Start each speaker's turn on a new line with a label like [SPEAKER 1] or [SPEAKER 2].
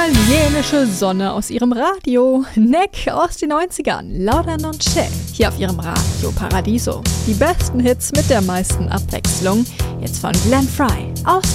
[SPEAKER 1] Italienische Sonne aus ihrem Radio. Neck aus den 90ern. Lauda non c'è. Hier auf ihrem Radio Paradiso. Die besten Hits mit der meisten Abwechslung. Jetzt von Glenn Frey aus